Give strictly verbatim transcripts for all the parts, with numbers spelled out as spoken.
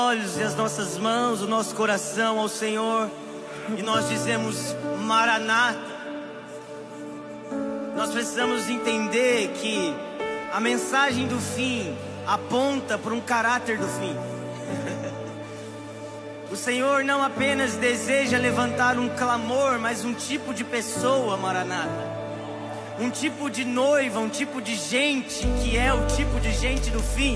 olhos e as nossas mãos, o nosso coração ao Senhor, e nós dizemos Maranata. Nós precisamos entender que a mensagem do fim aponta para um caráter do fim. O Senhor não apenas deseja levantar um clamor, mas um tipo de pessoa, Maranata. Um tipo de noiva, um tipo de gente que é o tipo de gente do fim.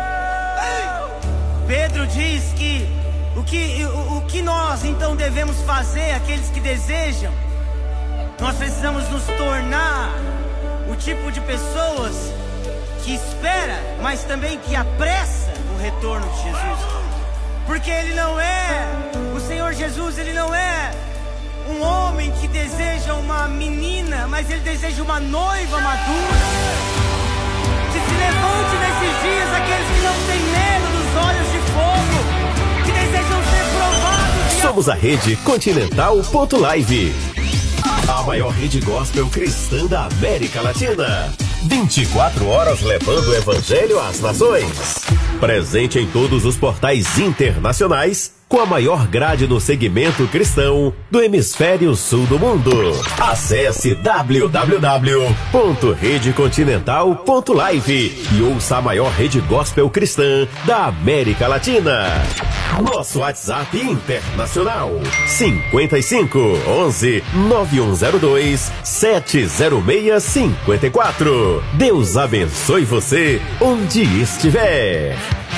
Pedro diz que o que, o, o que nós então devemos fazer, aqueles que desejam, nós precisamos nos tornar o tipo de pessoas que espera, mas também que apressa o retorno de Jesus. Porque Ele não é, o Senhor Jesus, Ele não é um homem que deseja uma menina, mas Ele deseja uma noiva madura. Que se levante nesses dias aqueles que não têm medo dos olhos de fogo, que desejam ser provados. Somos a Rede Continental ponto live, a maior rede gospel cristã da América Latina. vinte e quatro horas levando o evangelho às nações. Presente em todos os portais internacionais, com a maior grade no segmento cristão do hemisfério sul do mundo. Acesse w w w ponto rede continental ponto live e ouça a maior rede gospel cristã da América Latina. Nosso WhatsApp internacional cinquenta e cinco, onze, nove um zero dois, sete zero seis cinco quatro. Deus abençoe você onde estiver.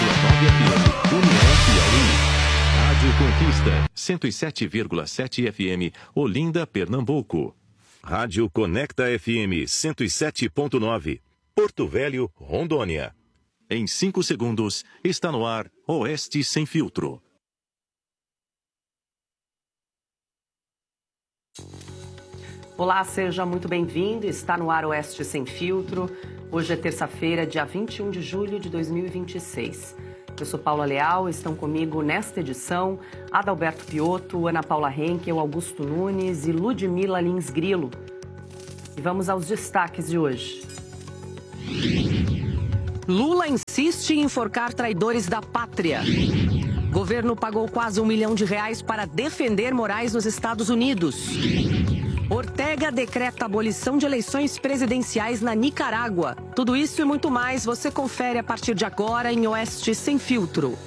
Rádio Conquista cento e sete vírgula sete F M, Olinda, Pernambuco. Rádio Conecta F M cento e sete ponto nove, Porto Velho, Rondônia. Em cinco segundos, está no ar Oeste Sem Filtro. Olá, seja muito bem-vindo. Está no ar Oeste Sem Filtro. Hoje é terça-feira, dia vinte e um de julho de dois mil e vinte e seis. Eu sou Paula Leal, estão comigo nesta edição Adalberto Piotto, Ana Paula Henkel, Augusto Nunes e Ludmila Lins Grilo. E vamos aos destaques de hoje. Lula insiste em enforcar traidores da pátria. Governo pagou quase um milhão de reais para defender Moraes nos Estados Unidos. Ortega decreta abolição de eleições presidenciais na Nicarágua. Tudo isso e muito mais você confere a partir de agora em Oeste Sem Filtro.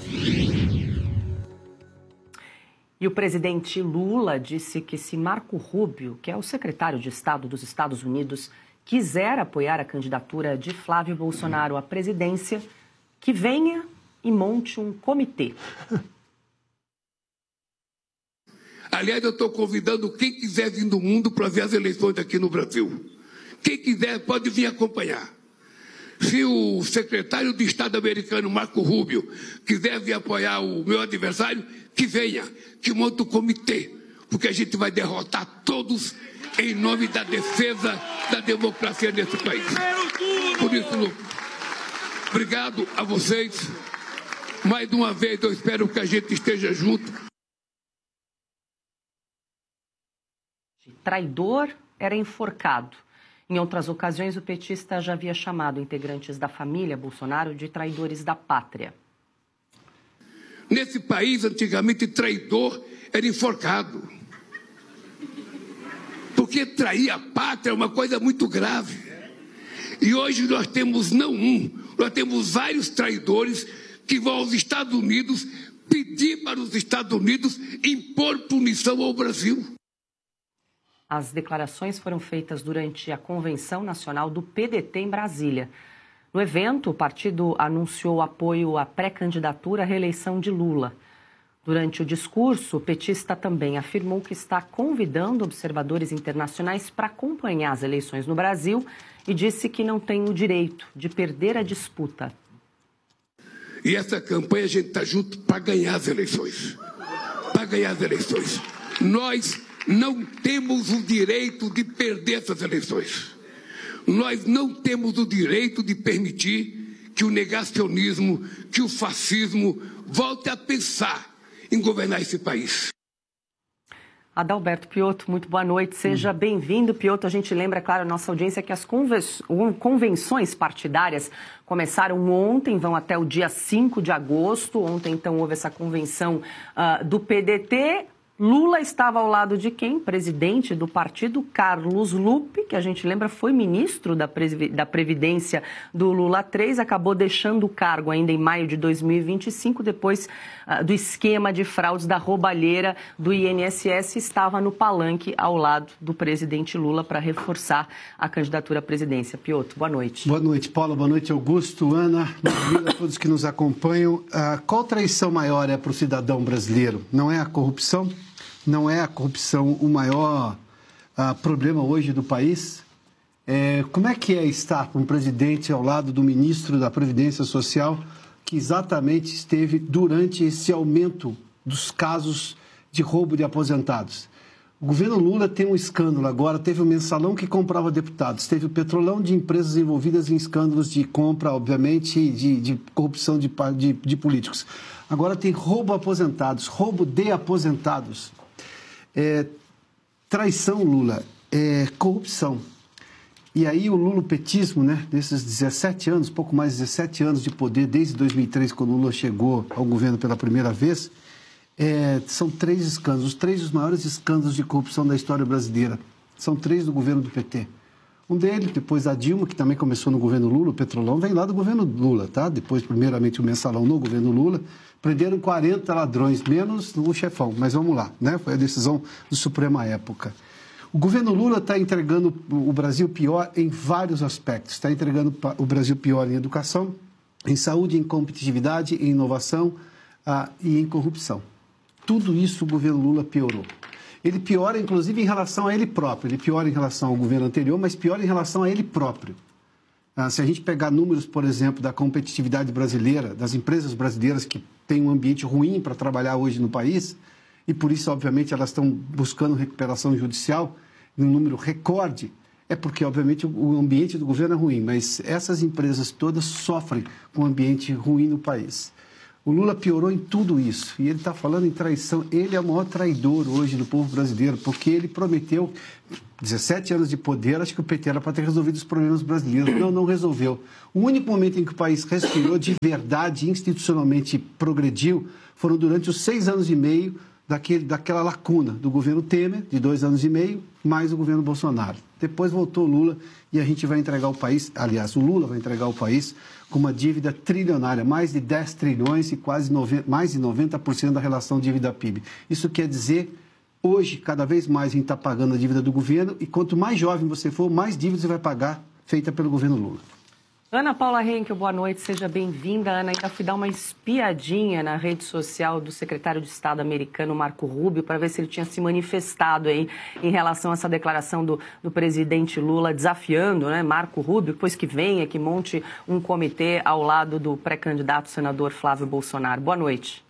E o presidente Lula disse que se Marco Rubio, que é o secretário de Estado dos Estados Unidos, quiser apoiar a candidatura de Flávio Bolsonaro à presidência, que venha e monte um comitê. Aliás, eu estou convidando quem quiser vir do mundo para ver as eleições aqui no Brasil. Quem quiser pode vir acompanhar. Se o secretário de Estado americano, Marco Rubio, quiser vir apoiar o meu adversário, que venha, que monte o comitê, porque a gente vai derrotar todos em nome da defesa da democracia nesse país. Por isso, Lu, obrigado a vocês. Mais uma vez, eu espero que a gente esteja junto. Traidor era enforcado. Em outras ocasiões, o petista já havia chamado integrantes da família Bolsonaro de traidores da pátria. Nesse país, antigamente, traidor era enforcado. Porque trair a pátria é uma coisa muito grave. E hoje nós temos não um, nós temos vários traidores que vão aos Estados Unidos pedir para os Estados Unidos impor punição ao Brasil. As declarações foram feitas durante a Convenção Nacional do P D T em Brasília. No evento, o partido anunciou apoio à pré-candidatura à reeleição de Lula. Durante o discurso, o petista também afirmou que está convidando observadores internacionais para acompanhar as eleições no Brasil e disse que não tem o direito de perder a disputa. E essa campanha a gente está junto para ganhar as eleições. Para ganhar as eleições. Nós não temos o direito de perder essas eleições. Nós não temos o direito de permitir que o negacionismo, que o fascismo volte a pensar em governar esse país. Adalberto Piotto, muito boa noite, seja hum. bem-vindo. Piotto, a gente lembra, claro, a nossa audiência que as convenções partidárias começaram ontem, vão até o dia cinco de agosto. Ontem, então, houve essa convenção uh, do P D T. Lula estava ao lado de quem? Presidente do partido, Carlos Lupe, que a gente lembra foi ministro da, da Previdência do Lula três, acabou deixando o cargo ainda em maio de dois mil e vinte e cinco, depois uh, do esquema de fraudes da roubalheira do I N S S, estava no palanque ao lado do presidente Lula para reforçar a candidatura à presidência. Piotto, boa noite. Boa noite, Paula, boa noite, Augusto, Ana, bem-vindo a todos que nos acompanham. Uh, qual traição maior é para o cidadão brasileiro? Não é a corrupção? Não é a corrupção o maior uh, problema hoje do país? É, como é que é estar com um presidente ao lado do ministro da Previdência Social que exatamente esteve durante esse aumento dos casos de roubo de aposentados? O governo Lula tem um escândalo agora, teve o mensalão que comprava deputados, teve o petrolão de empresas envolvidas em escândalos de compra, obviamente, de, de corrupção de, de, de políticos. Agora tem roubo a aposentados, roubo de aposentados. É, traição, Lula, é corrupção. E aí o lulopetismo, né, nesses dezessete anos, pouco mais de dezessete anos de poder, desde dois mil e três, quando o Lula chegou ao governo pela primeira vez, é, são três escândalos, os três dos maiores escândalos de corrupção da história brasileira. São três do governo do P T. Um deles, depois a Dilma, que também começou no governo Lula, o petrolão, vem lá do governo Lula, tá? Depois, primeiramente, o mensalão no governo Lula. Prenderam quarenta ladrões, menos o chefão, mas vamos lá, né? Foi a decisão do Supremo à época. O governo Lula está entregando o Brasil pior em vários aspectos. Está entregando o Brasil pior em educação, em saúde, em competitividade, em inovação ah, e em corrupção. Tudo isso o governo Lula piorou. Ele piora, inclusive, em relação a ele próprio. Ele piora em relação ao governo anterior, mas piora em relação a ele próprio. Ah, se a gente pegar números, por exemplo, da competitividade brasileira, das empresas brasileiras que têm um ambiente ruim para trabalhar hoje no país, e por isso, obviamente, elas estão buscando recuperação judicial num número recorde, é porque, obviamente, o ambiente do governo é ruim, mas essas empresas todas sofrem com um ambiente ruim no país. O Lula piorou em tudo isso, e ele está falando em traição. Ele é o maior traidor hoje do povo brasileiro, porque ele prometeu dezessete anos de poder, acho que o P T era para ter resolvido os problemas brasileiros. Não, não resolveu. O único momento em que o país respirou de verdade, institucionalmente progrediu, foram durante os seis anos e meio daquele, daquela lacuna do governo Temer, de dois anos e meio, mais o governo Bolsonaro. Depois voltou o Lula e a gente vai entregar o país, aliás, o Lula vai entregar o país com uma dívida trilionária, mais de dez trilhões e quase noventa, mais de noventa por cento da relação dívida-P I B. Isso quer dizer, hoje, cada vez mais a gente está pagando a dívida do governo e quanto mais jovem você for, mais dívida você vai pagar feita pelo governo Lula. Ana Paula Henkel, boa noite, seja bem-vinda. Ana, ainda fui dar uma espiadinha na rede social do secretário de Estado americano, Marco Rubio, para ver se ele tinha se manifestado aí em relação a essa declaração do, do presidente Lula, desafiando, né, Marco Rubio, depois que venha, que monte um comitê ao lado do pré-candidato senador Flávio Bolsonaro. Boa noite.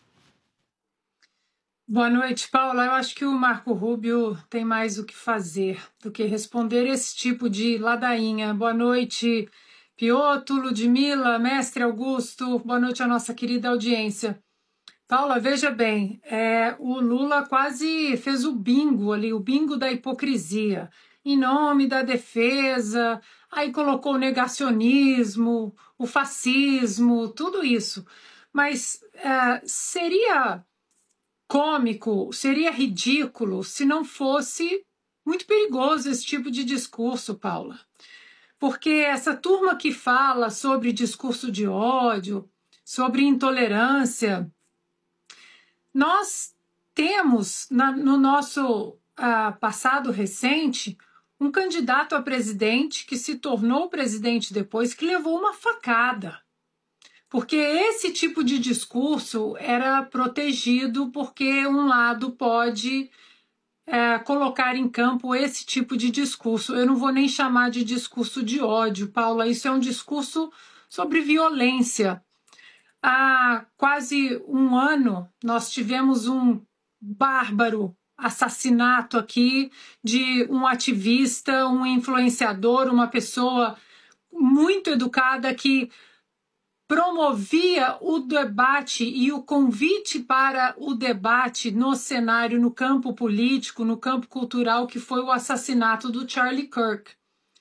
Boa noite, Paula. Eu acho que o Marco Rubio tem mais o que fazer do que responder esse tipo de ladainha. Boa noite, Piotto, Ludmila, mestre Augusto, boa noite à nossa querida audiência. Paula, veja bem, é, o Lula quase fez o bingo ali, o bingo da hipocrisia, em nome da defesa, aí colocou o negacionismo, o fascismo, tudo isso. Mas é, seria cômico, seria ridículo se não fosse muito perigoso esse tipo de discurso, Paula. Porque essa turma que fala sobre discurso de ódio, sobre intolerância, nós temos na, no nosso uh, passado recente um candidato a presidente que se tornou presidente depois, que levou uma facada. Porque esse tipo de discurso era protegido porque um lado pode É, colocar em campo esse tipo de discurso. Eu não vou nem chamar de discurso de ódio, Paula, isso é um discurso sobre violência. Há quase um ano nós tivemos um bárbaro assassinato aqui de um ativista, um influenciador, uma pessoa muito educada que promovia o debate e o convite para o debate no cenário, no campo político, no campo cultural, que foi o assassinato do Charlie Kirk.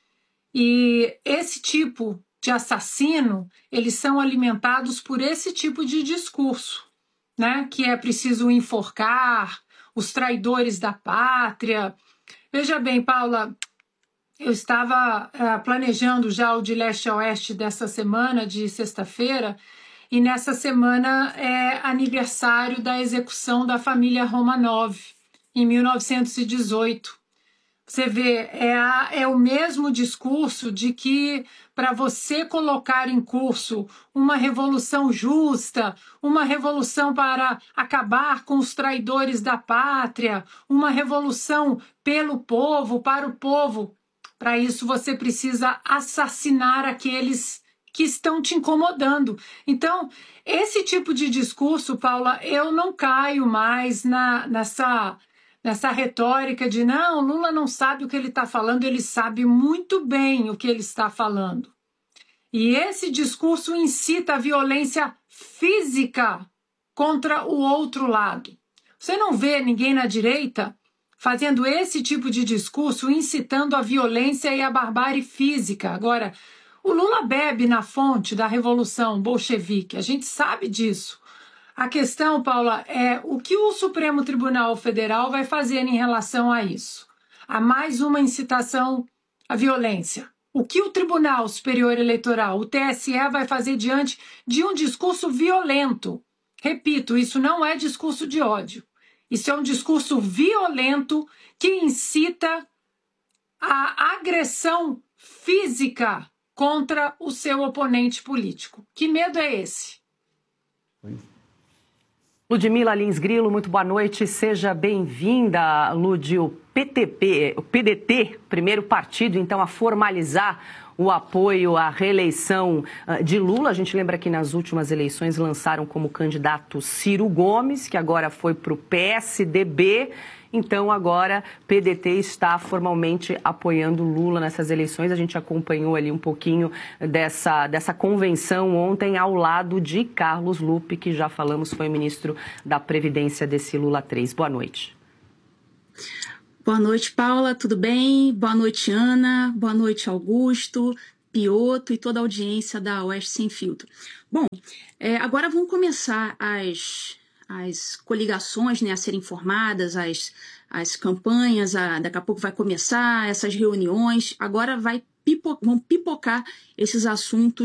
E esse tipo de assassino, eles são alimentados por esse tipo de discurso, né? Que é preciso enforcar os traidores da pátria. Veja bem, Paula, eu estava uh, planejando já o de leste a oeste dessa semana, de sexta-feira, e nessa semana é aniversário da execução da família Romanov, em mil novecentos e dezoito. Você vê, é, a, é o mesmo discurso de que para você colocar em curso uma revolução justa, uma revolução para acabar com os traidores da pátria, uma revolução pelo povo, para o povo, para isso você precisa assassinar aqueles que estão te incomodando. Então, esse tipo de discurso, Paula, eu não caio mais na, nessa... nessa retórica de não, Lula não sabe o que ele está falando, ele sabe muito bem o que ele está falando. E esse discurso incita a violência física contra o outro lado. Você não vê ninguém na direita fazendo esse tipo de discurso, incitando a violência e a barbárie física. Agora, o Lula bebe na fonte da Revolução Bolchevique, a gente sabe disso. A questão, Paula, é o que o Supremo Tribunal Federal vai fazer em relação a isso? Há mais uma incitação à violência. O que o Tribunal Superior Eleitoral, o T S E, vai fazer diante de um discurso violento? Repito, isso não é discurso de ódio. Isso é um discurso violento que incita a agressão física contra o seu oponente político. Que medo é esse? Ludmila Lins Grilo, muito boa noite, seja bem-vinda, Lud. O P T P, o P D T, primeiro partido, então, a formalizar o apoio à reeleição de Lula. A gente lembra que nas últimas eleições lançaram como candidato Ciro Gomes, que agora foi para o P S D B. Então, agora, P D T está formalmente apoiando Lula nessas eleições. A gente acompanhou ali um pouquinho dessa, dessa convenção ontem ao lado de Carlos Lupe, que já falamos foi ministro da Previdência desse Lula três. Boa noite. Boa noite, Paula, tudo bem? Boa noite, Ana. Boa noite, Augusto, Pioto e toda a audiência da Oeste Sem Filtro. Bom, é, agora vão começar as... as coligações, né, a serem formadas, as, as campanhas, a, daqui a pouco vai começar essas reuniões, agora vai pipo, vão pipocar esses assuntos